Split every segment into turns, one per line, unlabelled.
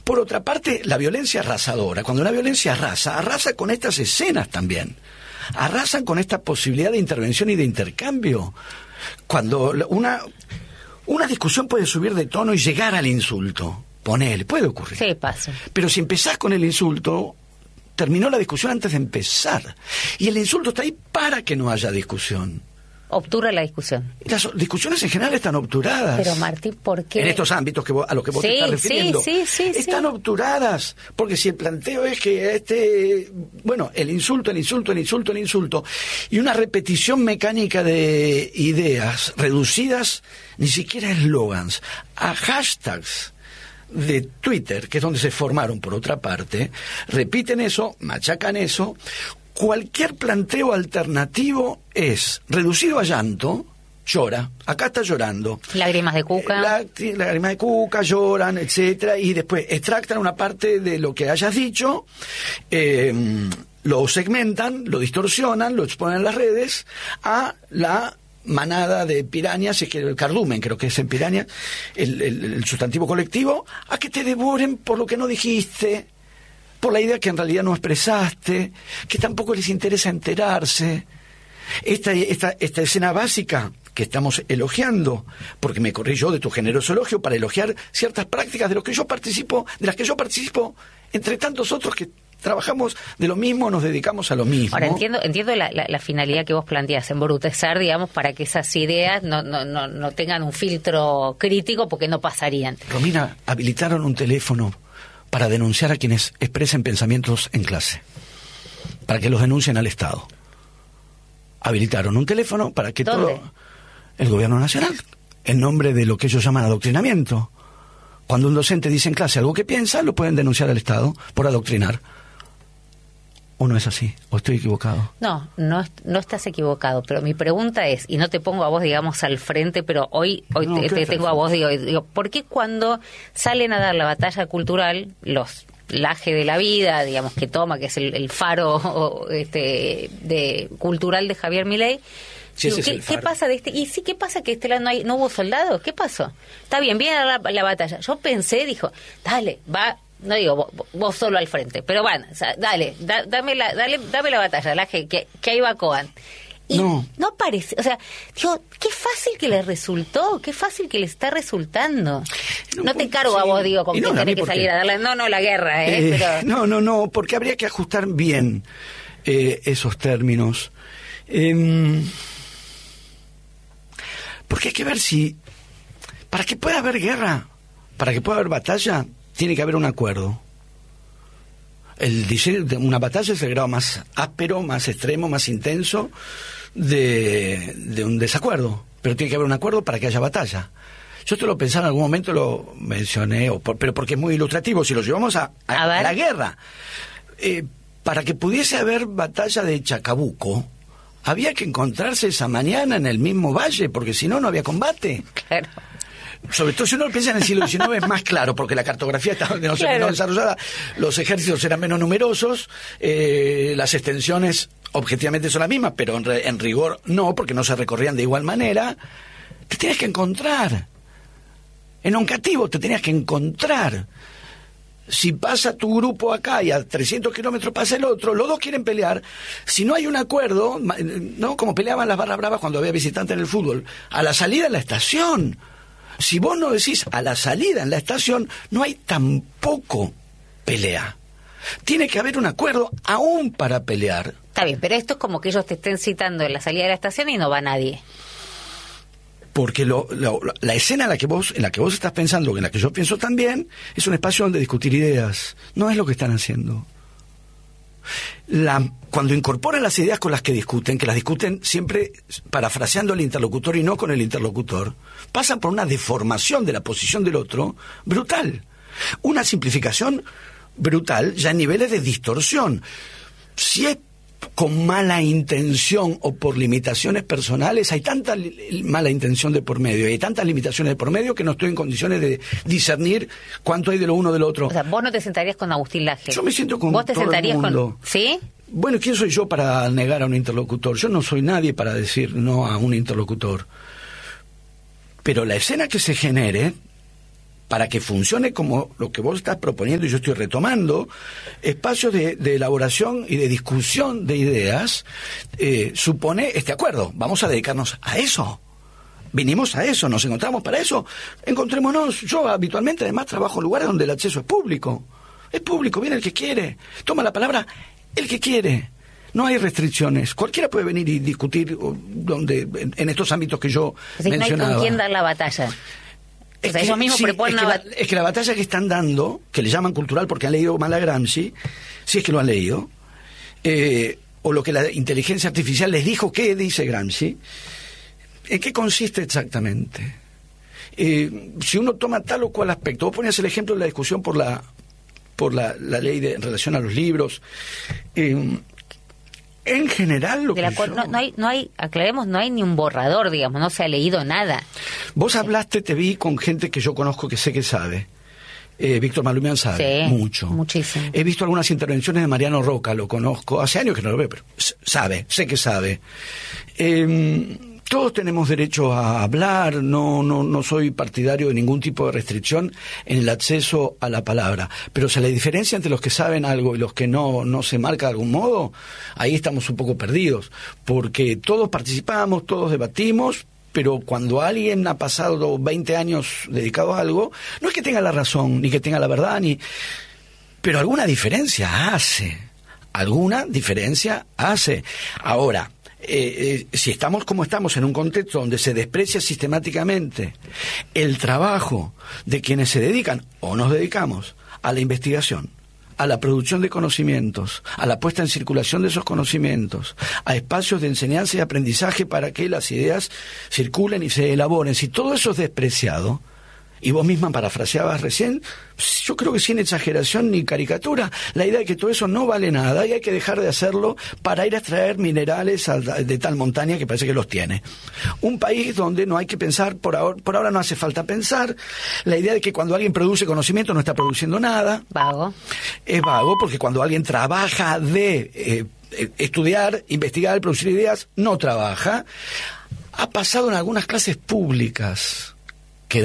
por otra parte, la violencia arrasadora. Cuando una violencia arrasa con estas escenas también. Arrasan con esta posibilidad de intervención y de intercambio. Cuando una discusión puede subir de tono y llegar al insulto. Ponele, puede ocurrir.
Sí, pasa.
Pero si empezás con el insulto, terminó la discusión antes de empezar. Y el insulto está ahí para que no haya discusión.
Obtura la discusión.
Las discusiones en general están obturadas.
Pero Martín, ¿por qué?
En estos ámbitos a los que vos te estás refiriendo.
Sí.
Están obturadas. Porque si el planteo es que el insulto. Y una repetición mecánica de ideas reducidas, ni siquiera eslogans, a hashtags de Twitter, que es donde se formaron por otra parte, repiten eso, machacan eso. Cualquier planteo alternativo es reducido a llanto, llora, acá está llorando.
Lágrimas de cuca.
Lágrimas de cuca, lloran, etcétera, y después extractan una parte de lo que hayas dicho, lo segmentan, lo distorsionan, lo exponen en las redes a la manada de pirañas, es que el cardumen creo que es en piraña, el sustantivo colectivo, a que te devoren por lo que no dijiste, por la idea que en realidad no expresaste, que tampoco les interesa enterarse. Esta escena básica que estamos elogiando, porque me corrí yo de tu generoso elogio para elogiar ciertas prácticas de las que yo participo, entre tantos otros que trabajamos de lo mismo, nos dedicamos a lo mismo.
Ahora entiendo la finalidad que vos planteás, embrutecer, digamos, para que esas ideas no tengan un filtro crítico, porque no pasarían.
Romina, habilitaron un teléfono para denunciar a quienes expresen pensamientos en clase, para que los denuncien al Estado. Habilitaron un teléfono para que
¿Dónde?
todo el Gobierno Nacional, en nombre de lo que ellos llaman adoctrinamiento. Cuando un docente dice en clase algo que piensa, lo pueden denunciar al Estado por adoctrinar. ¿O no es así? ¿O estoy equivocado?
No estás equivocado, pero mi pregunta es, y no te pongo a vos, digamos, al frente, pero hoy te tengo a vos, digo, ¿por qué cuando salen a dar la batalla cultural, los laje de la vida, digamos, que toma, que es el faro cultural de Javier Milei,
sí,
¿qué pasa de este? Y sí, ¿qué pasa que este lado no hubo soldados? ¿Qué pasó? Está bien, viene la batalla. Yo pensé, dijo, dale, va. No digo vos solo al frente, pero bueno, o sea, dame la batalla, que ahí va Coan. Y no parece, o sea, digo, qué fácil que les resultó, qué fácil que les está resultando. No te encargo a vos, digo, con que tenés que salir a darle, la guerra, pero...
No, porque habría que ajustar bien esos términos. Porque hay que ver si, para que pueda haber guerra, para que pueda haber batalla, tiene que haber un acuerdo. El diseño de una batalla es el grado más áspero, más extremo, más intenso de un desacuerdo. Pero tiene que haber un acuerdo para que haya batalla. Yo esto lo pensé en algún momento, lo mencioné, pero porque es muy ilustrativo. Si lo llevamos a la guerra, para que pudiese haber batalla de Chacabuco, había que encontrarse esa mañana en el mismo valle, porque si no, no había combate.
Claro.
Sobre todo si uno lo piensa en el siglo XIX es más claro, porque la cartografía estaba menos desarrollada, los ejércitos eran menos numerosos, las extensiones objetivamente son las mismas, pero en rigor no, porque no se recorrían de igual manera. Te tenías que encontrar. En Oncativo te tenías que encontrar. Si pasa tu grupo acá y a 300 kilómetros pasa el otro, los dos quieren pelear. Si no hay un acuerdo, ¿no? Como peleaban las barras bravas cuando había visitantes en el fútbol, a la salida en la estación. Si vos no decís a la salida en la estación, no hay tampoco pelea. Tiene que haber un acuerdo aún para pelear.
Está bien, pero esto es como que ellos te estén citando en la salida de la estación y no va nadie.
Porque la escena en la que vos estás pensando, en la que yo pienso también, es un espacio donde discutir ideas. No es lo que están haciendo. Cuando incorporan las ideas con las que las discuten siempre parafraseando al interlocutor y no con el interlocutor, pasan por una deformación de la posición del otro brutal. Una simplificación brutal ya en niveles de distorsión. Si es con mala intención o por limitaciones personales, hay tanta mala intención de por medio y hay tantas limitaciones de por medio que no estoy en condiciones de discernir cuánto hay de lo uno del otro.
O sea, vos no te sentarías con Agustín Laje.
Yo me siento con
¿Vos te
todo
sentarías
el mundo.
¿Sí?
Bueno, ¿quién soy yo para negar a un interlocutor? Yo no soy nadie para decir no a un interlocutor. Pero la escena que se genere para que funcione como lo que vos estás proponiendo y yo estoy retomando, espacios de elaboración y de discusión de ideas, supone este acuerdo. Vamos a dedicarnos a eso. Vinimos a eso, nos encontramos para eso. Encontrémonos. Yo habitualmente además trabajo en lugares donde el acceso es público. Es público, viene el que quiere. Toma la palabra el que quiere. No hay restricciones. Cualquiera puede venir y discutir en estos ámbitos que yo mencionaba.
No hay con quién dar la batalla. Es que ellos mismos proponen
es que la batalla que están dando, que le llaman cultural porque han leído mal a Gramsci, si es que lo han leído, o lo que la inteligencia artificial les dijo que dice Gramsci, ¿en qué consiste exactamente? Si uno toma tal o cual aspecto, vos ponías el ejemplo de la discusión por la ley en relación a los libros, en general lo que
aclaremos, no hay ni un borrador, digamos, no se ha leído nada.
Vos hablaste, te vi con gente que yo conozco que sé que sabe. Víctor Malumian sabe mucho.
Muchísimo.
He visto algunas intervenciones de Mariano Roca, lo conozco, hace años que no lo veo, pero sé que sabe. Todos tenemos derecho a hablar, no soy partidario de ningún tipo de restricción en el acceso a la palabra, pero si la diferencia entre los que saben algo y los que no se marca de algún modo, ahí estamos un poco perdidos, porque todos participamos, todos debatimos, pero cuando alguien ha pasado 20 años dedicado a algo, no es que tenga la razón, ni que tenga la verdad, pero alguna diferencia hace. Ahora, si estamos como estamos en un contexto donde se desprecia sistemáticamente el trabajo de quienes se dedican o nos dedicamos a la investigación, a la producción de conocimientos, a la puesta en circulación de esos conocimientos, a espacios de enseñanza y aprendizaje para que las ideas circulen y se elaboren, si todo eso es despreciado, y vos misma parafraseabas recién, yo creo que sin exageración ni caricatura, la idea de que todo eso no vale nada y hay que dejar de hacerlo para ir a extraer minerales de tal montaña que parece que los tiene. Un país donde no hay que pensar, por ahora no hace falta pensar, la idea de que cuando alguien produce conocimiento no está produciendo nada.
Vago.
Es vago porque cuando alguien trabaja de estudiar, investigar, producir ideas, no trabaja. Ha pasado en algunas clases públicas que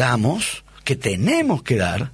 tenemos que dar.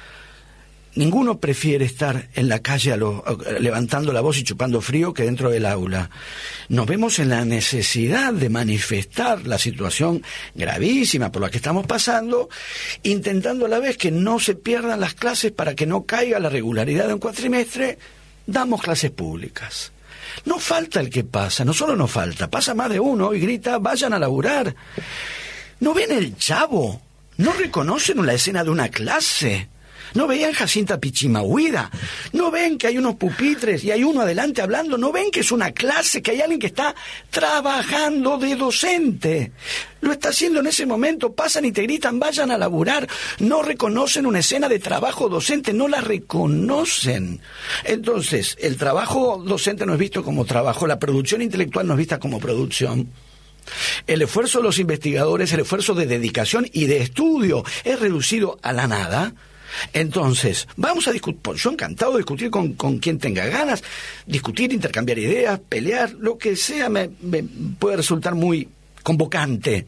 Ninguno prefiere estar en la calle levantando la voz y chupando frío que dentro del aula. Nos vemos en la necesidad de manifestar la situación gravísima por la que estamos pasando, intentando a la vez que no se pierdan las clases para que no caiga la regularidad de un cuatrimestre. Damos clases públicas. No falta el que pasa, no solo no falta, pasa más de uno y grita, vayan a laburar. ¿No ven el Chavo? ¿No reconocen la escena de una clase? ¿No veían Jacinta Pichimahuida? ¿No ven que hay unos pupitres y hay uno adelante hablando? ¿No ven que es una clase, que hay alguien que está trabajando de docente? Lo está haciendo en ese momento, pasan y te gritan, vayan a laburar. No reconocen una escena de trabajo docente, no la reconocen. Entonces, el trabajo docente no es visto como trabajo, la producción intelectual no es vista como producción. El esfuerzo de los investigadores, el esfuerzo de dedicación y de estudio es reducido a la nada. Entonces, vamos a discutir, yo encantado de discutir con quien tenga ganas, discutir, intercambiar ideas, pelear, lo que sea me puede resultar muy convocante.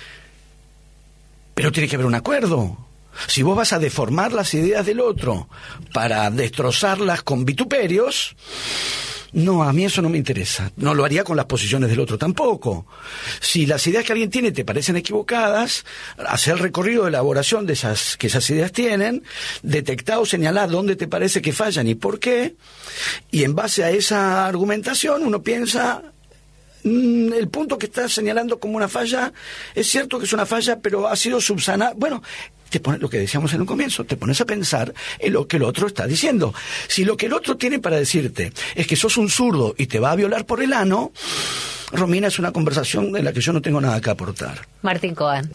Pero tiene que haber un acuerdo. Si vos vas a deformar las ideas del otro para destrozarlas con vituperios, no, a mí eso no me interesa. No lo haría con las posiciones del otro tampoco. Si las ideas que alguien tiene te parecen equivocadas, hacer el recorrido de elaboración de que esas ideas tienen, detectar o señalar dónde te parece que fallan y por qué, y en base a esa argumentación uno piensa, el punto que estás señalando como una falla, es cierto que es una falla, pero ha sido subsanada. Bueno, lo que decíamos en un comienzo, te pones a pensar en lo que el otro está diciendo. Si lo que el otro tiene para decirte es que sos un zurdo y te va a violar por el ano, Romina, es una conversación en la que yo no tengo nada que aportar.
Martín Cohen.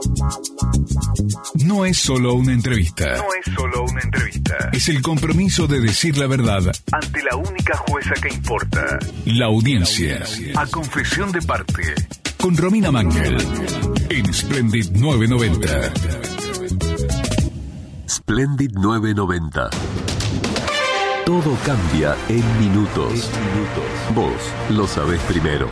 No es solo una entrevista. Es el compromiso de decir la verdad ante la única jueza que importa, la audiencia. A confesión de parte. Con Romina Mangel. En Splendid 990.
Splendid 990. Todo cambia en minutos. Vos lo sabés primero.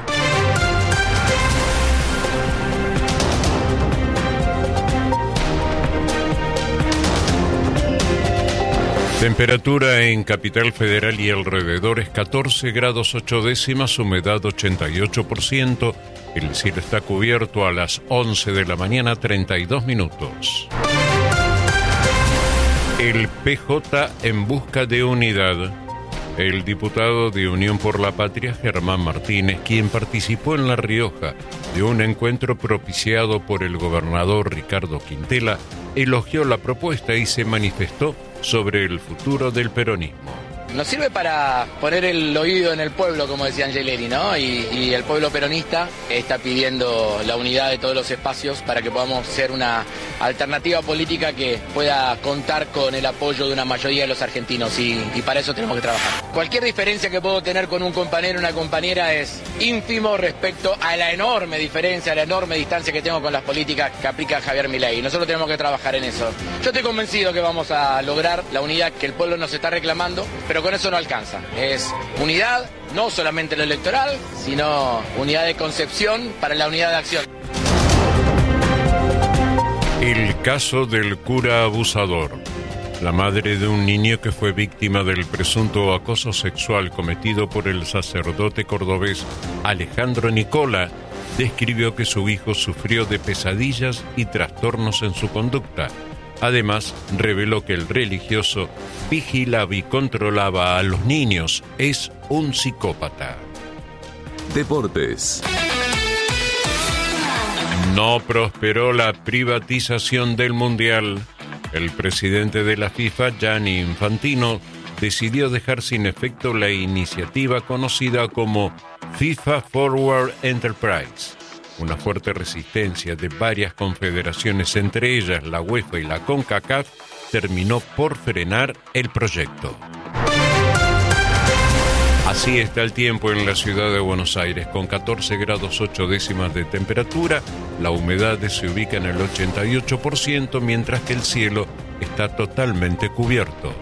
Temperatura en Capital Federal y alrededores 14 grados 8 décimas, humedad 88%. El cielo está cubierto a las 11 de la mañana, 32 minutos. El PJ en busca de unidad. El diputado de Unión por la Patria, Germán Martínez, quien participó en La Rioja de un encuentro propiciado por el gobernador Ricardo Quintela, elogió la propuesta y se manifestó sobre el futuro del peronismo.
Nos sirve para poner el oído en el pueblo, como decía Angeleri, ¿no? Y el pueblo peronista está pidiendo la unidad de todos los espacios para que podamos ser una alternativa política que pueda contar con el apoyo de una mayoría de los argentinos y para eso tenemos que trabajar. Cualquier diferencia que puedo tener con un compañero o una compañera es ínfimo respecto a la enorme diferencia, a la enorme distancia que tengo con las políticas que aplica Javier Milei. Nosotros tenemos que trabajar en eso. Yo estoy convencido que vamos a lograr la unidad que el pueblo nos está reclamando, pero con eso no alcanza. Es unidad, no solamente en lo electoral, sino unidad de concepción para la unidad de acción.
El caso del cura abusador. La madre de un niño que fue víctima del presunto acoso sexual cometido por el sacerdote cordobés Alejandro Nicola describió que su hijo sufrió de pesadillas y trastornos en su conducta. Además, reveló que el religioso vigilaba y controlaba a los niños. Es un psicópata.
Deportes.
No prosperó la privatización del Mundial. El presidente de la FIFA, Gianni Infantino, decidió dejar sin efecto la iniciativa conocida como FIFA Forward Enterprise. Una fuerte resistencia de varias confederaciones, entre ellas la UEFA y la CONCACAF, terminó por frenar el proyecto. Así está el tiempo en la ciudad de Buenos Aires, con 14 grados 8 décimas de temperatura. La humedad se ubica en el 88%, mientras que el cielo está totalmente cubierto.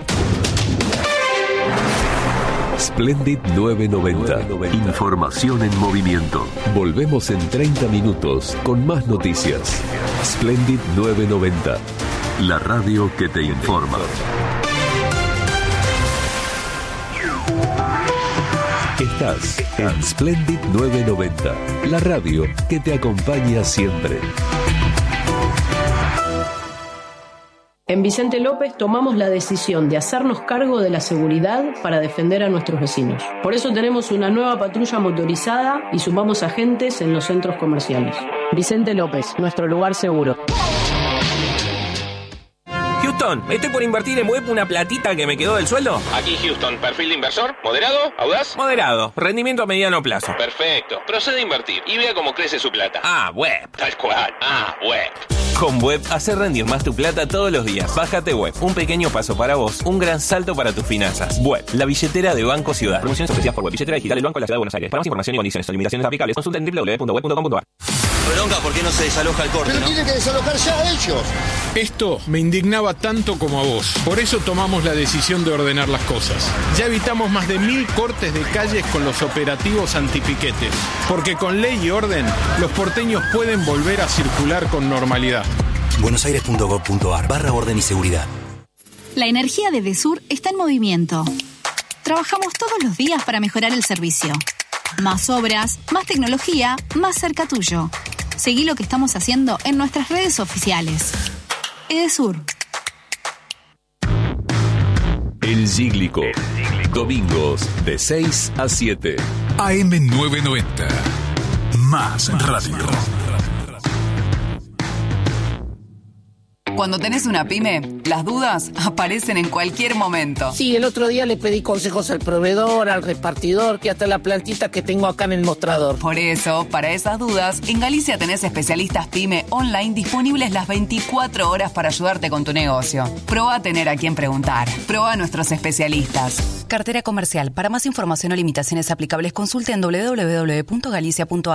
Splendid 990. Información en movimiento. Volvemos en 30 minutos con más noticias. Splendid 990. La radio que te informa. Estás en Splendid 990. La radio que te acompaña siempre.
En Vicente López tomamos la decisión de hacernos cargo de la seguridad para defender a nuestros vecinos. Por eso tenemos una nueva patrulla motorizada y sumamos agentes en los centros comerciales. Vicente López, nuestro lugar seguro.
Houston, estoy por invertir en web una platita que me quedó del sueldo.
Aquí Houston, perfil de inversor, moderado, audaz.
Moderado, rendimiento a mediano plazo.
Perfecto, procede a invertir y vea cómo crece su plata.
Web.
Tal cual, web.
Con Web, hacer rendir más tu plata todos los días. Bájate Web, un pequeño paso para vos, un gran salto para tus finanzas. Web, la billetera de Banco Ciudad. Promociones ofrecidas por Web, billetera digital del Banco de la Ciudad de Buenos Aires. Para más información y condiciones o limitaciones aplicables, consulta en www.web.com.ar.
Bronca, ¿por qué no se desaloja el corte?
Pero tienen que desalojar ya ellos.
Esto me indignaba tanto como a vos. Por eso tomamos la decisión de ordenar las cosas. Ya evitamos más de 1000 cortes de calles con los operativos antipiquetes. Porque con ley y orden, los porteños pueden volver a circular con normalidad.
buenosaires.gov.ar/orden y seguridad.
La energía de Edesur está en movimiento. Trabajamos todos los días para mejorar el servicio. Más obras, más tecnología, más cerca tuyo. Seguí lo que estamos haciendo en nuestras redes oficiales. Edesur.
El Cíglico. Domingos de 6 a 7.
AM 990. Más radio.
Cuando tenés una pyme, las dudas aparecen en cualquier momento.
Sí, el otro día le pedí consejos al proveedor, al repartidor, que hasta la plantita que tengo acá en el mostrador.
Por eso, para esas dudas, en Galicia tenés especialistas pyme online disponibles las 24 horas para ayudarte con tu negocio. Proba a tener a quien preguntar. Proba a nuestros especialistas.
Cartera comercial. Para más información o limitaciones aplicables, consulte en www.galicia.ar.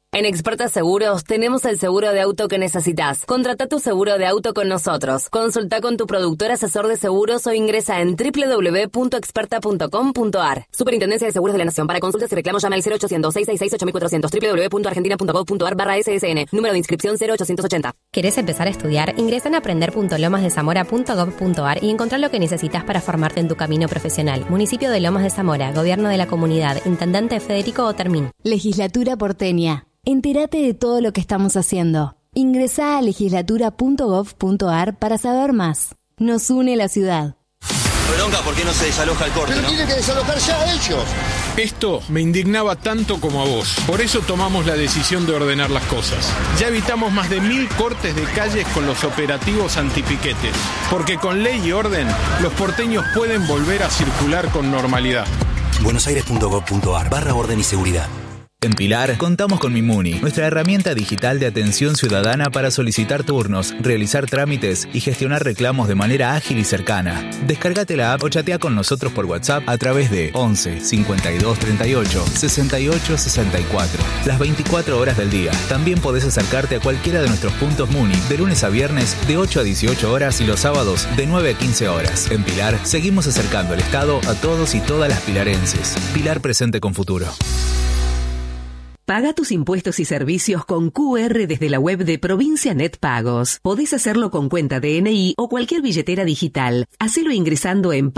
En Experta Seguros tenemos el seguro de auto que necesitas. Contrata tu seguro de auto con nosotros. Consulta con tu productor asesor de seguros o ingresa en www.experta.com.ar. Superintendencia de Seguros de la Nación. Para consultas y reclamos llama al 0800-666-8400 www.argentina.gov.ar/SSN. Número de inscripción 0880.
¿Querés empezar a estudiar? Ingresa en aprender.lomasdezamora.gov.ar y encontrar lo que necesitas para formarte en tu camino profesional. Municipio de Lomas de Zamora. Gobierno de la Comunidad. Intendente Federico Otermín.
Legislatura porteña. Entérate de todo lo que estamos haciendo. Ingresá a legislatura.gov.ar para saber más. Nos une la ciudad.
Bronca, ¿por qué no se desaloja el corte?
Pero tiene que desalojar ya ellos.
Esto me indignaba tanto como a vos. Por eso tomamos la decisión de ordenar las cosas. Ya evitamos más de 1000 cortes de calles con los operativos antipiquetes. Porque con ley y orden, los porteños pueden volver a circular con normalidad.
buenosaires.gov.ar/orden y seguridad.
En Pilar, contamos con Mimuni, nuestra herramienta digital de atención ciudadana para solicitar turnos, realizar trámites y gestionar reclamos de manera ágil y cercana. Descárgate la app o chatea con nosotros por WhatsApp a través de 11 52 38 68 64. Las 24 horas del día. También podés acercarte a cualquiera de nuestros puntos Muni de lunes a viernes de 8 a 18 horas y los sábados de 9 a 15 horas. En Pilar, seguimos acercando el Estado a todos y todas las pilarenses. Pilar presente con futuro.
Paga tus impuestos y servicios con QR desde la web de Provincia Net Pagos. Podés hacerlo con cuenta DNI o cualquier billetera digital. Hacelo ingresando en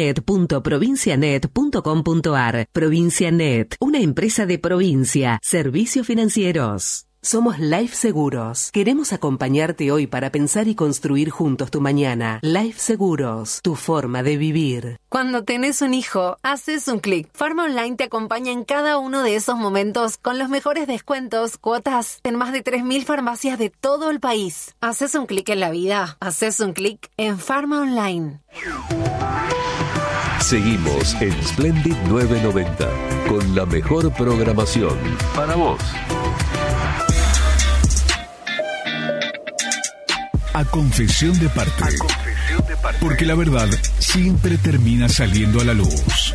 pagosnet.provincianet.com.ar. Provincia Net, una empresa de provincia. Servicios financieros. Somos Life Seguros. Queremos acompañarte hoy para pensar y construir juntos tu mañana. Life Seguros, tu forma de vivir.
Cuando tenés un hijo, haces un clic. Pharma Online te acompaña en cada uno de esos momentos con los mejores descuentos, cuotas en más de 3.000 farmacias de todo el país. Haces un clic en la vida. Haces un clic en Pharma Online.
Seguimos en Splendid 990 con la mejor programación para vos.
A confesión de parte. Porque la verdad siempre termina saliendo a la luz.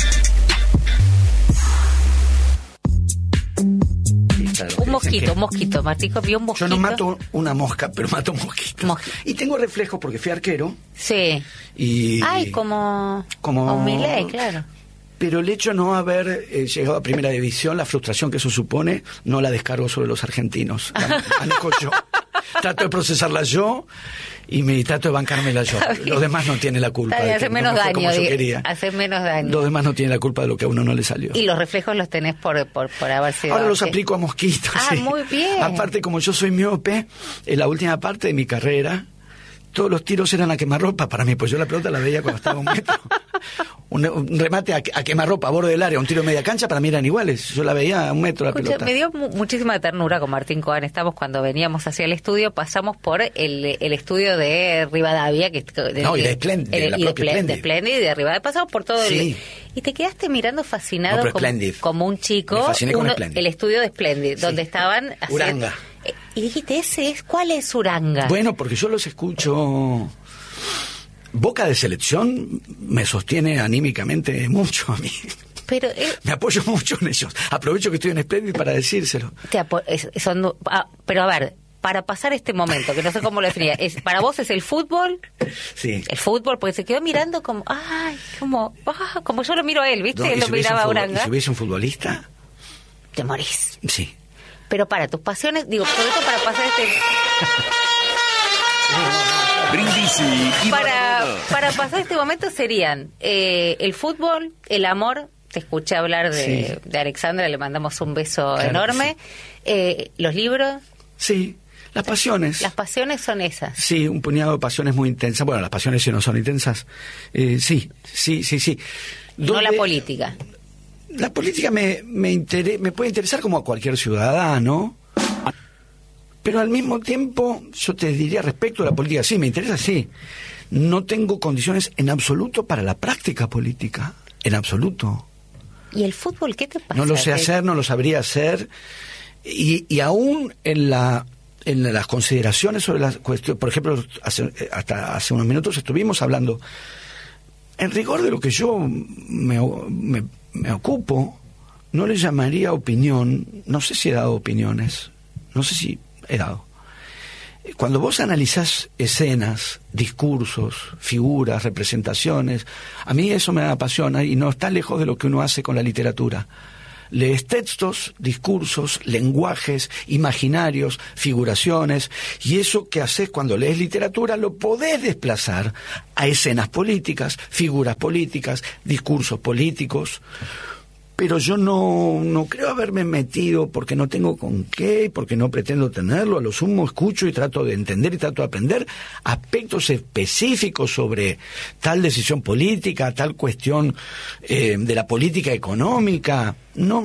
Un mosquito, Martico vio un mosquito.
Yo no mato una mosca, pero mato mosquitos. Y tengo reflejos porque fui arquero.
Sí.
Y
como Milei, claro.
Pero el hecho de no haber llegado a primera división, la frustración que eso supone, no la descargo sobre los argentinos. La manejo yo. Trato de procesarla yo y me trato de bancármela yo. Los demás no tienen la culpa.
Hacer menos daño. Hacer menos daño.
Los demás no tienen la culpa de lo que a uno no le salió.
Y los reflejos los tenés por haber sido...
Ahora los aplico a mosquitos.
Sí. Muy bien.
Aparte, como yo soy miope, en la última parte de mi carrera, todos los tiros eran a quemarropa para mí, pues yo la pelota la veía cuando estaba a 1 metro. Un remate a quemarropa a borde del área, un tiro de media cancha, para mí eran iguales. Yo la veía a 1 metro la pelota.
Me dio muchísima ternura con Martín Coan. Estamos cuando veníamos hacia el estudio, pasamos por el estudio de Rivadavia.
Y de Splendid.
De Splendid y de Rivadavia. Pasamos por todo y te quedaste mirando fascinado como un chico.
Me fasciné con Splendid.
El estudio de Splendid, donde estaban...
Uranga.
Y dijiste, ¿cuál es Uranga?
Bueno, porque yo los escucho... Boca de Selección me sostiene anímicamente mucho a mí.
Pero
me apoyo mucho en ellos. Aprovecho que estoy en Splendid para decírselo.
Pero a ver, para pasar este momento, que no sé cómo lo definía, ¿para vos es el fútbol?
Sí.
El fútbol, porque se quedó mirando como yo lo miro a él, ¿viste? Él lo miraba a Uranga.
¿Y si hubiese un futbolista?
Te morís.
Sí.
Pero para tus pasiones, sobre todo para pasar
Brindisi y
para pasar este momento serían el fútbol, el amor. Te escuché hablar de Alexandra, le mandamos un beso enorme. Los libros.
Sí, las pasiones.
Las pasiones son esas.
Sí, un puñado de pasiones muy intensas. Bueno, las pasiones si no son intensas. Sí.
No la política.
La política me puede interesar como a cualquier ciudadano, pero al mismo tiempo yo te diría respecto a la política, sí, me interesa, sí. No tengo condiciones en absoluto para la práctica política, en absoluto.
¿Y el fútbol qué te pasa?
No lo sé hacer, no lo sabría hacer, y aún en las consideraciones sobre las cuestiones, por ejemplo, hasta hace unos minutos estuvimos hablando, en rigor de lo que yo me ocupo, no le llamaría opinión, no sé si he dado opiniones, no sé si he dado. Cuando vos analizás escenas, discursos, figuras, representaciones, a mí eso me apasiona y no está lejos de lo que uno hace con la literatura. Lees textos, discursos, lenguajes, imaginarios, figuraciones, y eso que haces cuando lees literatura lo podés desplazar a escenas políticas, figuras políticas, discursos políticos. Pero yo no creo haberme metido porque no tengo con qué y porque no pretendo tenerlo. A lo sumo escucho y trato de entender y trato de aprender aspectos específicos sobre tal decisión política, tal cuestión de la política económica. No,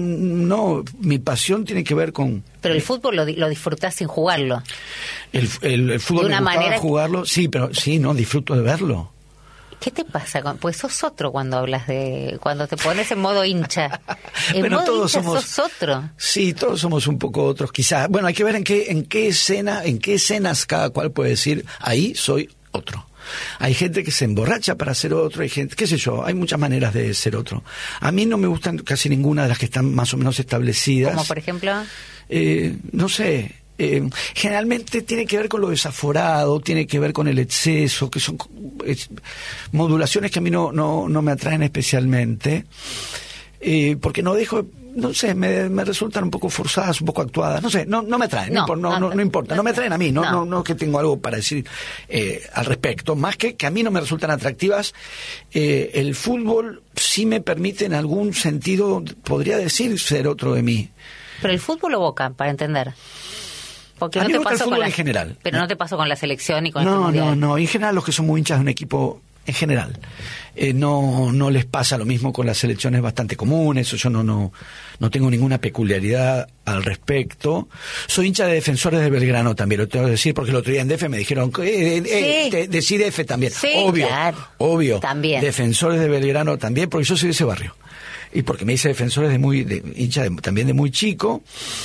mi pasión tiene que ver con...
Pero el fútbol lo disfrutás sin jugarlo.
El fútbol me gustaba jugarlo, sí, pero sí, no, disfruto de verlo.
¿Qué te pasa? Pues sos otro cuando hablas cuando te pones en modo hincha. En
bueno,
modo
todos
hincha
somos,
sos otro.
Sí, todos somos un poco otros, quizás. Bueno, hay que ver en qué escenas cada cual puede decir, ahí soy otro. Hay gente que se emborracha para ser otro, hay gente, qué sé yo, hay muchas maneras de ser otro. A mí no me gustan casi ninguna de las que están más o menos establecidas.
¿Como por ejemplo?
No sé. Generalmente tiene que ver con lo desaforado, tiene que ver con el exceso, que son modulaciones que a mí no me atraen especialmente, porque no sé, me resultan un poco forzadas, un poco actuadas, no sé, no me atraen, no importa, no me atraen a mí, no que tengo algo para decir al respecto, más que a mí no me resultan atractivas. El fútbol sí me permite en algún sentido, podría decir, ser otro de mí.
Pero el fútbol o Boca, para entender. Porque
a mí
no
me
te
gusta
pasó
el fútbol
con
en general.
Pero no te pasó con la selección y con este mundial.
No, en general los que son muy hinchas de un equipo, en general, no les pasa lo mismo con las selecciones bastante comunes, yo no tengo ninguna peculiaridad al respecto. Soy hincha de Defensores de Belgrano también, lo tengo que decir, porque el otro día en DF me dijeron, decí DF también,
sí,
obvio,
también.
Defensores de Belgrano también, porque yo soy de ese barrio, y porque me hice Defensores hincha también de muy chico.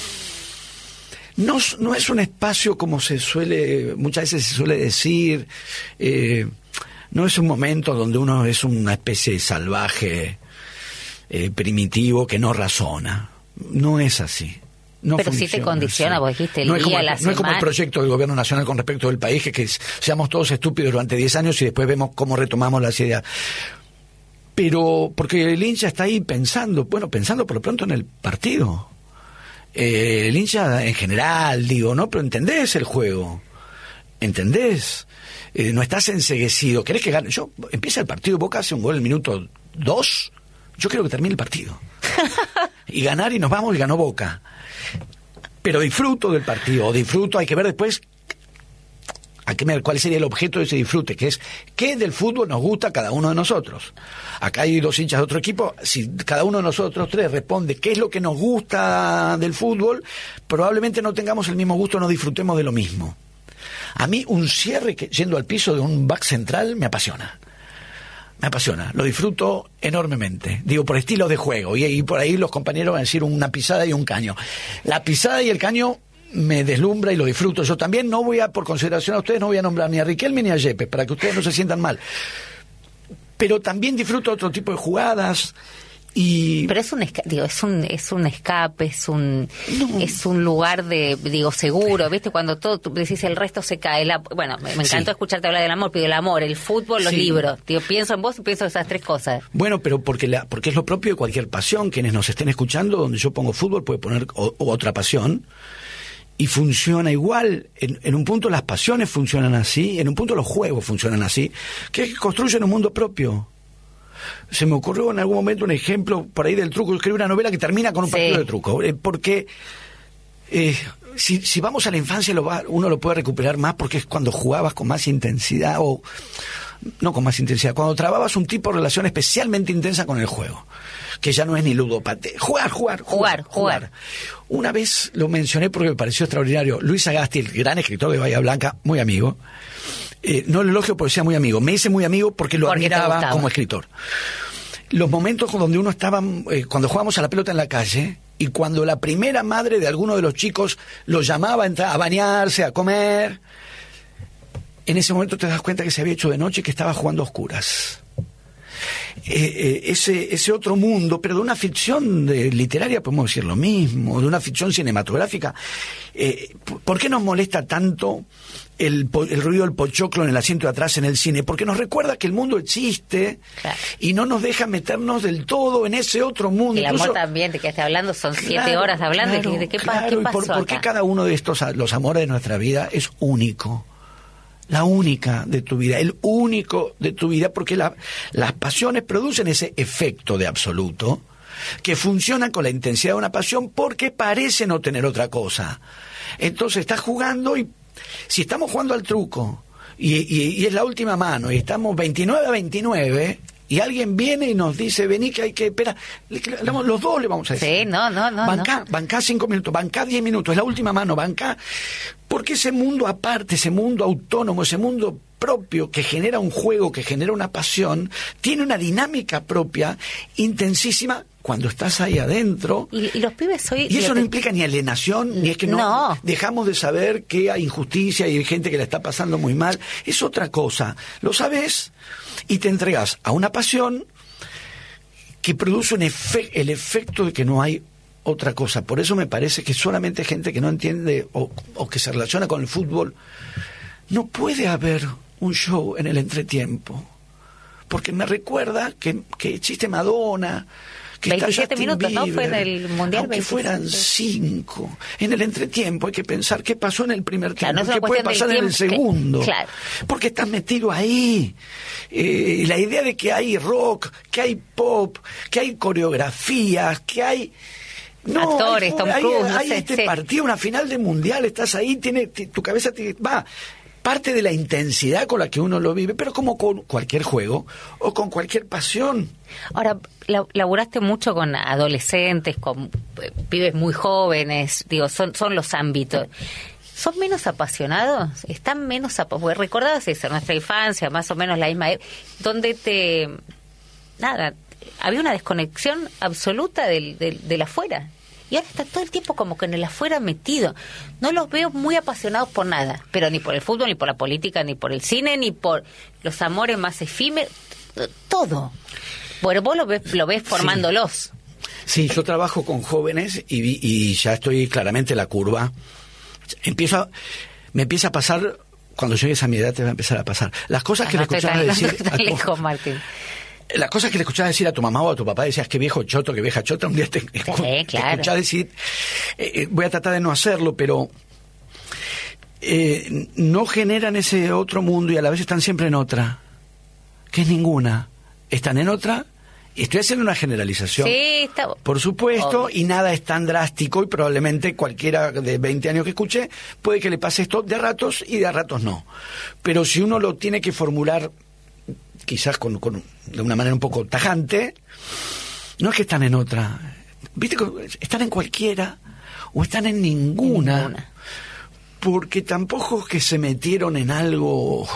No es un espacio como muchas veces se suele decir, no es un momento donde uno es una especie de salvaje primitivo que no razona. No es así. No
pero sí te condiciona, vos dijiste el día, la semana.
No es como el proyecto del gobierno nacional con respecto del país, que seamos todos estúpidos durante 10 años y después vemos cómo retomamos las ideas. Pero porque el hincha está ahí pensando por lo pronto en el partido. El hincha en general, digo, ¿no? Pero entendés el juego, entendés, no estás enceguecido, querés que gane. Empieza el partido, Boca hace un gol en el minuto 2, yo quiero que termine el partido y ganar y nos vamos y ganó Boca, pero disfruto del partido, hay que ver después cuál sería el objeto de ese disfrute, que es qué del fútbol nos gusta a cada uno de nosotros. Acá hay 2 hinchas de otro equipo, si cada uno de nosotros 3 responde qué es lo que nos gusta del fútbol, probablemente no tengamos el mismo gusto, no disfrutemos de lo mismo. A mí un cierre yendo al piso de un back central me apasiona, lo disfruto enormemente, digo, por estilos de juego, y por ahí los compañeros van a decir una pisada y un caño. La pisada y el caño me deslumbra y lo disfruto. Yo también por consideración a ustedes, no voy a nombrar ni a Riquelme ni a Yepes, para que ustedes no se sientan mal. Pero también disfruto otro tipo de jugadas y...
Pero es un escape, es un lugar seguro, ¿viste? Cuando tú decís el resto se cae. Bueno, me encantó escucharte hablar del amor, pero el amor, el fútbol, los libros. Pienso en vos y pienso en esas 3 cosas.
Bueno, pero porque es lo propio de cualquier pasión. Quienes nos estén escuchando, donde yo pongo fútbol, puede poner otra pasión. Y funciona igual. En un punto las pasiones funcionan así, en un punto los juegos funcionan así, que construyen un mundo propio. Se me ocurrió en algún momento un ejemplo por ahí del truco. Yo escribí una novela que termina con un partido de truco, porque si vamos a la infancia uno lo puede recuperar más, porque es cuando jugabas con más intensidad, o no con más intensidad, cuando trababas un tipo de relación especialmente intensa con el juego, que ya no es ni ludopatía. Jugar. Una vez lo mencioné porque me pareció extraordinario. Luis Agasti, el gran escritor de Bahía Blanca, muy amigo, no lo elogio porque sea muy amigo, me hice muy amigo porque lo admiraba como escritor. Los momentos donde uno estaba, cuando jugábamos a la pelota en la calle, y cuando la primera madre de alguno de los chicos lo llamaba a entrar a bañarse, a comer, en ese momento te das cuenta que se había hecho de noche y que estaba jugando a oscuras. ese otro mundo, pero de una ficción literaria podemos decir lo mismo, de una ficción cinematográfica. ¿Por qué nos molesta tanto el ruido del pochoclo en el asiento de atrás en el cine? Porque nos recuerda que el mundo existe, claro, y no nos deja meternos del todo en ese otro mundo.
El amor también, de que esté hablando, son 7 horas hablando,
claro,
¿de qué
pasó ¿Por qué cada uno de estos, los amores de nuestra vida, es único? La única de tu vida, el único de tu vida, porque las pasiones producen ese efecto de absoluto que funciona con la intensidad de una pasión porque parece no tener otra cosa. Entonces estás jugando, y si estamos jugando al truco y es la última mano y estamos 29-29 y alguien viene y nos dice, vení que hay que esperar, los dos le vamos a decir.
Sí, no.
Bancá 5 minutos, bancá 10 minutos, es la última mano, bancá. Porque ese mundo aparte, ese mundo autónomo, ese mundo propio que genera un juego, que genera una pasión, tiene una dinámica propia intensísima cuando estás ahí adentro.
Y los pibes hoy...
Y eso no implica ni alienación, ni es que no dejamos de saber que hay injusticia y hay gente que la está pasando muy mal. Es otra cosa. Lo sabes y te entregas a una pasión que produce el efecto de que no hay otra cosa. Por eso me parece que solamente gente que no entiende o que se relaciona con el fútbol, no puede haber un show en el entretiempo. Porque me recuerda que existe Madonna, que
27 minutos,
Bieber,
¿no? Fue en el Mundial.
Aunque
27.
fueran 5. En el entretiempo hay que pensar qué pasó en el primer tiempo,
claro, no
qué puede pasar en el segundo.
Claro.
Porque estás metido ahí. La idea de que hay rock, que hay pop, que hay coreografías, que hay...
actores, Tom Cruise,
hay partido, una final de Mundial, estás ahí, tu cabeza va... Parte de la intensidad con la que uno lo vive, pero como con cualquier juego o con cualquier pasión.
Ahora, laburaste mucho con adolescentes, con pibes muy jóvenes, digo, son los ámbitos. ¿Son menos apasionados? ¿Están menos apasionados? Porque recordabas eso, nuestra infancia, más o menos la misma, donde había una desconexión absoluta del afuera. Y ahora está todo el tiempo como que en el afuera metido. No los veo muy apasionados por nada, pero ni por el fútbol, ni por la política, ni por el cine, ni por los amores más efímeros, todo. Bueno, vos lo ves formándolos.
Sí, yo trabajo con jóvenes y ya estoy claramente en la curva. Me empieza a pasar, cuando llegues a mi edad te va a empezar a pasar. Las cosas que le escuchabas decir...
Martín.
Las cosas que le escuchabas decir a tu mamá o a tu papá, decías qué viejo choto, qué vieja chota, un día te escuchás decir, voy a tratar de no hacerlo, pero no generan ese otro mundo y a la vez están siempre en otra, que es ninguna. Están en otra, y estoy haciendo una generalización, por supuesto, y nada es tan drástico y probablemente cualquiera de 20 años que escuche puede que le pase esto de ratos y de ratos no. Pero si uno lo tiene que formular quizás de una manera un poco tajante, no es que están en otra, viste, están en cualquiera o están en ninguna, porque tampoco es que se metieron en algo,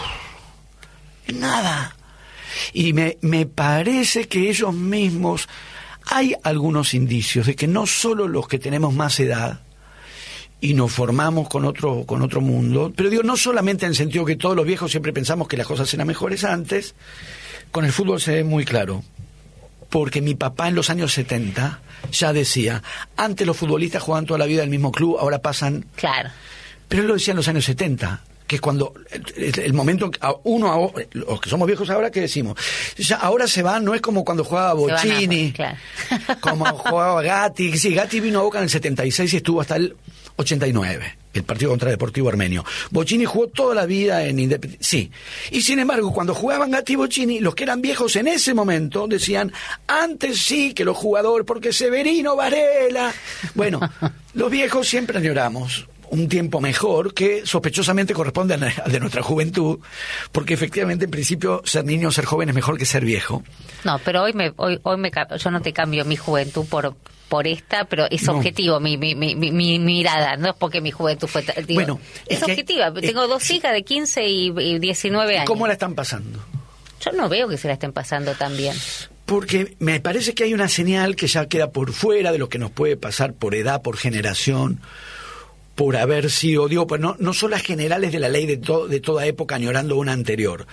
en nada, y me parece que ellos mismos, hay algunos indicios de que no solo los que tenemos más edad y nos formamos con otro mundo, pero digo, no solamente en el sentido que todos los viejos siempre pensamos que las cosas eran mejores antes. Con el fútbol se ve muy claro, porque mi papá en los años 70 ya decía, antes los futbolistas jugaban toda la vida en el mismo club, ahora pasan...
Claro.
Pero él lo decía en los años 70, que es cuando el momento los que somos viejos ahora, ¿qué decimos? Ya ahora se van, no es como cuando jugaba Bochini, como jugaba Gatti. Sí, Gatti vino a Boca en el 76 y estuvo hasta el 89, el partido contra Deportivo Armenio. Bochini jugó toda la vida en Independiente, sí. Y sin embargo, cuando jugaban Gatti y Bochini, los que eran viejos en ese momento decían, antes sí que los jugadores, porque Severino, Varela... Bueno, los viejos siempre añoramos un tiempo mejor que sospechosamente corresponde a de nuestra juventud, porque efectivamente en principio ser niño o ser joven es mejor que ser viejo.
No, pero yo no te cambio mi juventud por esta, pero es objetivo mi mirada, no es porque mi juventud fue... Bueno, es objetiva, tengo dos hijas de 15 y 19 años.
¿Cómo la están pasando?
Yo no veo que se la estén pasando tan bien.
Porque me parece que hay una señal que ya queda por fuera de lo que nos puede pasar por edad, por generación, por haber sido, pues no son las generales de la ley de toda época añorando una anterior.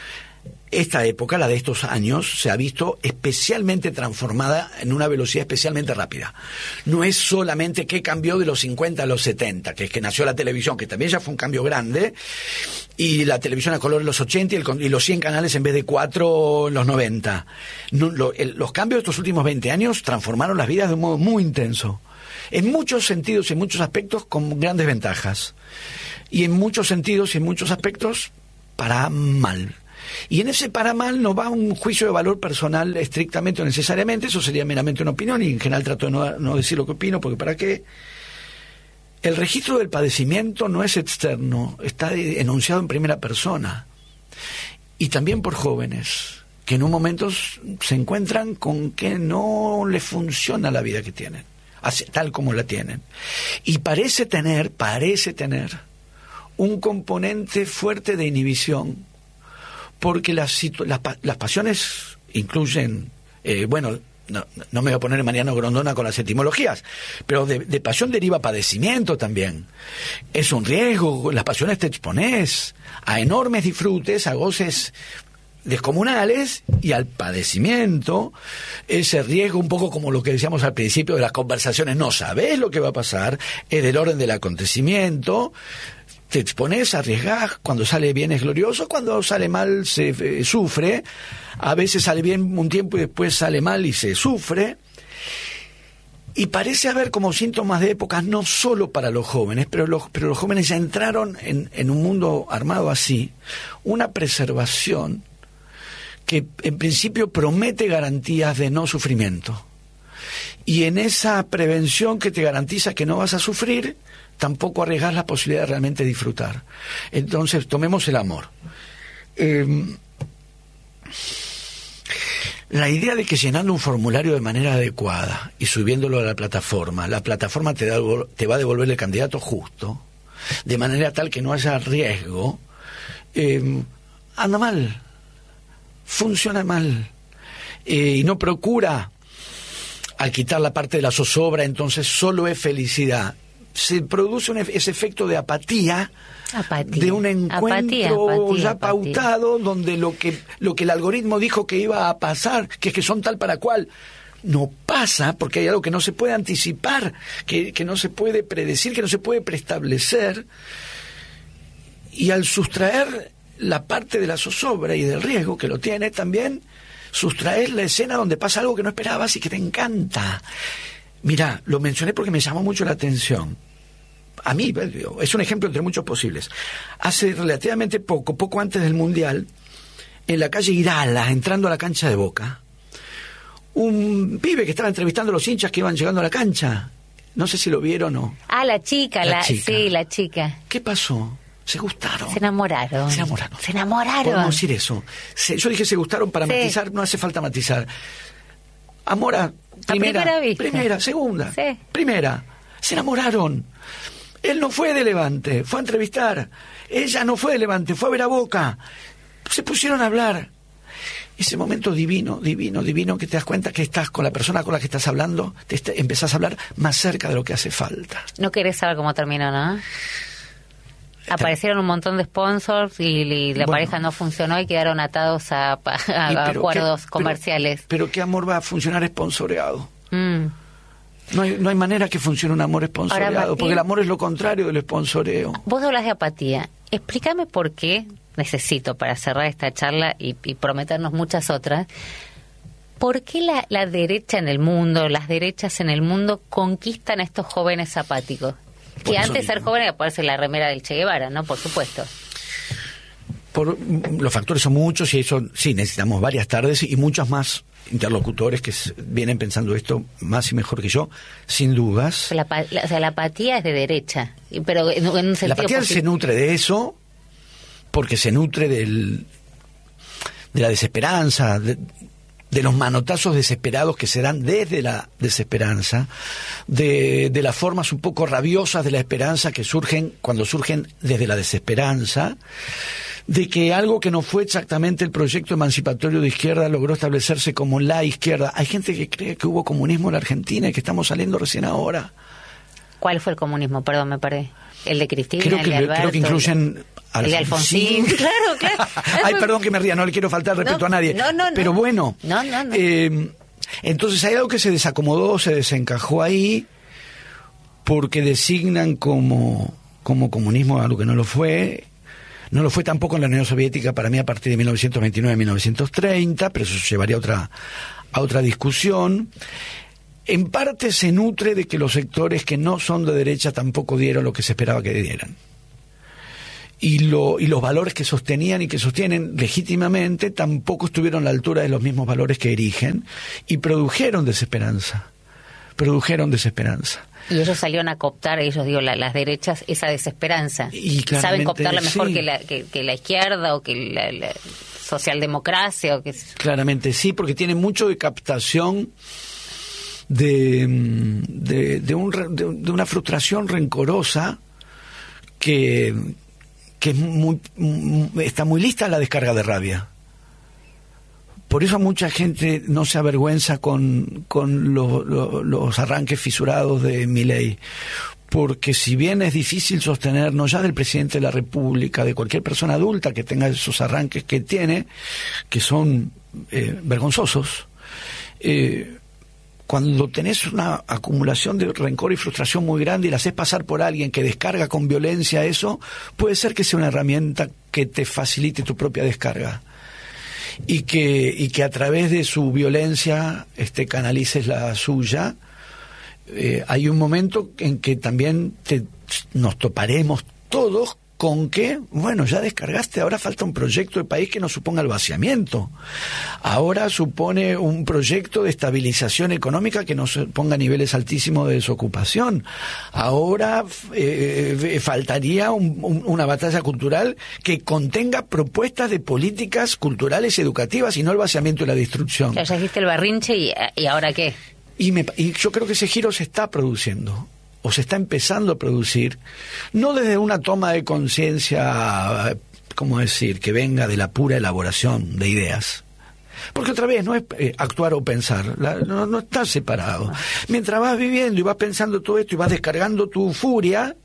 esta época, la de estos años, se ha visto especialmente transformada en una velocidad especialmente rápida. No es solamente que cambió de los 50 a los 70, que es que nació la televisión, que también ya fue un cambio grande, y la televisión a color en los 80 y los 100 canales en vez de 4 en los 90. Los cambios de estos últimos 20 años transformaron las vidas de un modo muy intenso. En muchos sentidos y en muchos aspectos con grandes ventajas. Y en muchos sentidos y en muchos aspectos para mal. Y en ese para mal no va un juicio de valor personal estrictamente o necesariamente, eso sería meramente una opinión, y en general trato de no decir lo que opino, porque ¿para qué? El registro del padecimiento no es externo, está enunciado en primera persona. Y también por jóvenes, que en un momento se encuentran con que no les funciona la vida que tienen, tal como la tienen. Y parece tener un componente fuerte de inhibición, porque las pasiones incluyen, no me voy a poner en Mariano Grondona con las etimologías, pero de pasión deriva padecimiento también. Es un riesgo, las pasiones te expones a enormes disfrutes, a goces descomunales y al padecimiento, ese riesgo un poco como lo que decíamos al principio de las conversaciones, no sabes lo que va a pasar, es del orden del acontecimiento. Te expones, arriesgás, cuando sale bien es glorioso, cuando sale mal se sufre, a veces sale bien un tiempo y después sale mal y se sufre, y parece haber como síntomas de épocas no solo para los jóvenes, pero los jóvenes ya entraron en un mundo armado así, una preservación que en principio promete garantías de no sufrimiento, y en esa prevención que te garantiza que no vas a sufrir, tampoco arriesgas la posibilidad de realmente disfrutar. Entonces, tomemos el amor. La idea de que llenando un formulario de manera adecuada y subiéndolo a la plataforma te va a devolver el candidato justo, de manera tal que no haya riesgo, anda mal, funciona mal, y no procura, al quitar la parte de la zozobra, entonces solo es felicidad. Se produce ese efecto de apatía, de un encuentro ya pautado, donde lo que el algoritmo dijo que iba a pasar, que es que son tal para cual, no pasa, porque hay algo que no se puede anticipar, que no se puede predecir, que no se puede preestablecer, y al sustraer la parte de la zozobra y del riesgo que lo tiene, también sustraer la escena donde pasa algo que no esperabas y que te encanta. Mirá, lo mencioné porque me llamó mucho la atención. A mí, es un ejemplo entre muchos posibles. Hace relativamente poco antes del Mundial, en la calle Irala, entrando a la cancha de Boca, un pibe que estaba entrevistando a los hinchas que iban llegando a la cancha. No sé si lo vieron o no.
Ah, la chica. Sí, la chica.
¿Qué pasó? Se gustaron.
Se enamoraron.
Podemos decir eso. Yo dije se gustaron para matizar, no hace falta matizar. Amor a primera, segunda, primera. Se enamoraron. Él no fue de Levante, fue a entrevistar. Ella no fue de Levante, fue a ver a Boca. Se pusieron a hablar. Ese momento divino, que te das cuenta que estás con la persona con la que estás hablando, empezás a hablar más cerca de lo que hace falta.
No querés saber cómo terminó, ¿no? Aparecieron un montón de sponsors y la pareja no funcionó y quedaron atados a acuerdos comerciales.
Pero ¿qué amor va a funcionar sponsoreado? No hay manera que funcione un amor sponsoreado. Ahora, porque el amor es lo contrario del sponsoreo.
Vos hablas de apatía. Explícame por qué, necesito para cerrar esta charla y prometernos muchas otras, ¿por qué la derecha en el mundo, las derechas en el mundo conquistan a estos jóvenes apáticos? Que antes de ser joven era ponerse la remera del Che Guevara, ¿no? Por supuesto.
Los factores son muchos y eso sí, necesitamos varias tardes y muchos más interlocutores que vienen pensando esto más y mejor que yo, sin dudas.
La apatía es de derecha, pero en un sentido
la apatía se nutre de eso, porque se nutre de la desesperanza, de los manotazos desesperados que se dan desde la desesperanza, de las formas un poco rabiosas de la esperanza que surgen cuando surgen desde la desesperanza, de que algo que no fue exactamente el proyecto emancipatorio de izquierda logró establecerse como la izquierda. Hay gente que cree que hubo comunismo en la Argentina y que estamos saliendo recién ahora.
¿Cuál fue el comunismo? Perdón, me perdí. El de Cristina,
creo
el de Alberto.
Creo que incluyen...
El de Alfonsín. Claro.
Ay, perdón que me ría, no le quiero faltar respeto a nadie.
No.
Pero bueno.
No.
Entonces hay algo que se desacomodó, se desencajó ahí, porque designan como comunismo algo que no lo fue. No lo fue tampoco en la Unión Soviética para mí a partir de 1929-1930, pero eso llevaría a otra discusión. En parte se nutre de que los sectores que no son de derecha tampoco dieron lo que se esperaba que dieran. Y los valores que sostenían y que sostienen legítimamente tampoco estuvieron a la altura de los mismos valores que erigen y produjeron desesperanza.
Y ellos salieron a cooptar, las derechas, esa desesperanza.
Y
saben cooptarla mejor
sí.
que la izquierda o que la socialdemocracia.
Claramente sí, porque tiene mucho de captación de una frustración rencorosa que está muy lista a la descarga de rabia. Por eso mucha gente no se avergüenza con los arranques fisurados de Milei, porque si bien es difícil sostener, no ya del presidente de la República, de cualquier persona adulta que tenga esos arranques que tiene, que son vergonzosos, cuando tenés una acumulación de rencor y frustración muy grande y la haces pasar por alguien que descarga con violencia eso, puede ser que sea una herramienta que te facilite tu propia descarga y que a través de su violencia canalices la suya. Hay un momento en que también nos toparemos todos con que, bueno, ya descargaste, ahora falta un proyecto de país que no suponga el vaciamiento. Ahora supone un proyecto de estabilización económica que no suponga niveles altísimos de desocupación. Ahora faltaría una batalla cultural que contenga propuestas de políticas culturales y educativas y no el vaciamiento y la destrucción.
Ya dijiste el berrinche y ¿ahora qué?
Y yo creo que ese giro se está produciendo. O se está empezando a producir, no desde una toma de conciencia, ¿cómo decir?, que venga de la pura elaboración de ideas. Porque otra vez no es actuar o pensar, no está separado. Mientras vas viviendo y vas pensando todo esto y vas descargando tu furia,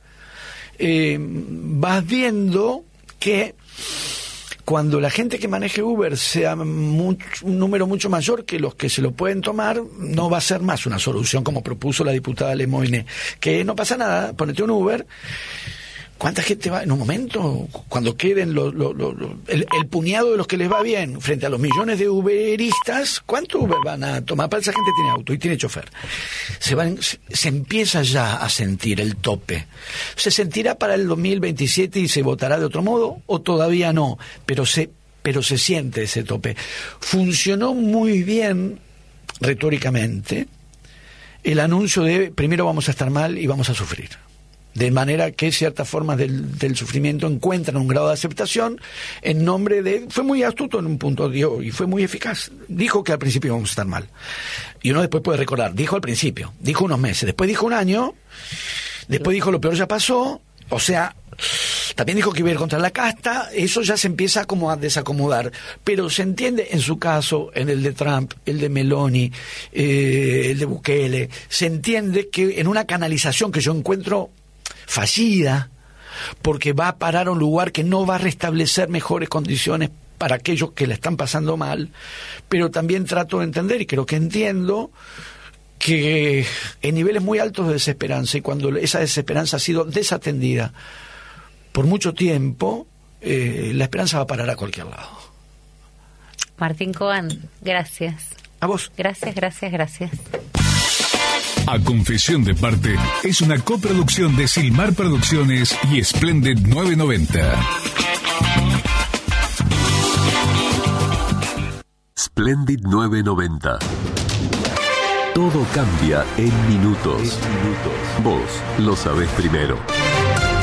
vas viendo que cuando la gente que maneje Uber sea un número mucho mayor que los que se lo pueden tomar, no va a ser más una solución como propuso la diputada Lemoine, que no pasa nada, ponete un Uber. ¿Cuánta gente va en un momento, cuando queden el puñado de los que les va bien frente a los millones de uberistas, cuánto Uber van a tomar? Para esa gente tiene auto y tiene chofer. Se empieza ya a sentir el tope. ¿Se sentirá para el 2027 y se votará de otro modo? ¿O todavía no? Pero se siente ese tope. Funcionó muy bien retóricamente el anuncio de primero vamos a estar mal y vamos a sufrir. De manera que ciertas formas del sufrimiento encuentran un grado de aceptación en nombre de... Fue muy astuto en un punto, y fue muy eficaz. Dijo que al principio íbamos a estar mal. Y uno después puede recordar, dijo al principio, dijo unos meses, después dijo un año, después dijo lo peor ya pasó, o sea, también dijo que iba a ir contra la casta, eso ya se empieza como a desacomodar. Pero se entiende en su caso, en el de Trump, el de Meloni, el de Bukele, se entiende que en una canalización que yo encuentro fallida, porque va a parar a un lugar que no va a restablecer mejores condiciones para aquellos que la están pasando mal, pero también trato de entender, y creo que entiendo, que en niveles muy altos de desesperanza, y cuando esa desesperanza ha sido desatendida por mucho tiempo, la esperanza va a parar a cualquier lado.
Martín Coan, gracias.
A vos.
Gracias.
A Confesión de Parte es una coproducción de Silmar Producciones y Splendid 990.
Splendid 990. Todo cambia en minutos. Vos lo sabés primero.